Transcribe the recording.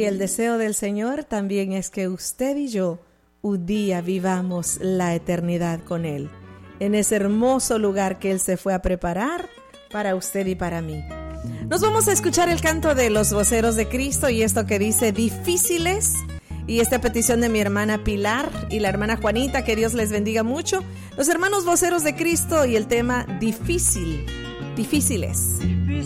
Y el deseo del Señor también es que usted y yo un día vivamos la eternidad con Él, en ese hermoso lugar que Él se fue a preparar para usted y para mí. Nos vamos a escuchar el canto de los voceros de Cristo y esto que dice difíciles, y esta petición de mi hermana Pilar y la hermana Juanita, que Dios les bendiga mucho. Los hermanos voceros de Cristo y el tema difíciles.